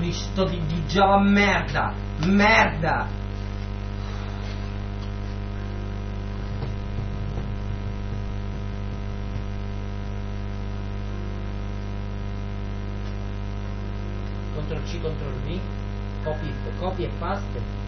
Cristo di Giova, merda! Merda! Ctrl C, Ctrl V, copy e paste.